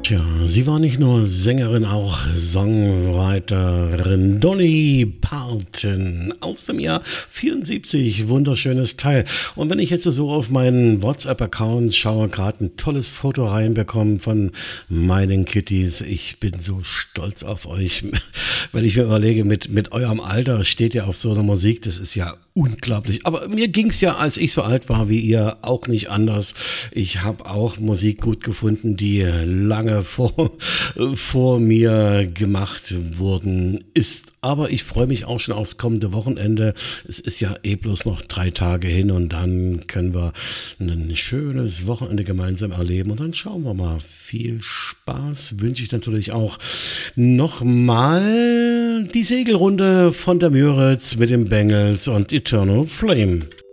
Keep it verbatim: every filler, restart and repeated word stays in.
Tja, sie war nicht nur Sängerin, auch Songwriterin. Dolly Parton aus dem Jahr vierundsiebzig, wunderschönes Teil. Und wenn ich jetzt so auf meinen WhatsApp-Account schaue, gerade ein tolles Foto reinbekommen von meinen Kitties. Ich bin so stolz auf euch, wenn ich mir überlege, mit, mit eurem Alter steht ihr auf so einer Musik, das ist ja unglaublich. Aber mir ging's ja, als ich so alt war wie ihr, auch nicht anders. Ich habe auch Musik gut gefunden, die lange vor, vor mir gemacht worden ist. Aber ich freue mich auch schon aufs kommende Wochenende. Es ist ja eh bloß noch drei Tage hin und dann können wir ein schönes Wochenende gemeinsam erleben. Und dann schauen wir mal. Viel Spaß wünsche ich natürlich auch nochmal die Segelrunde von der Müritz mit den Bengals und Eternal Flame.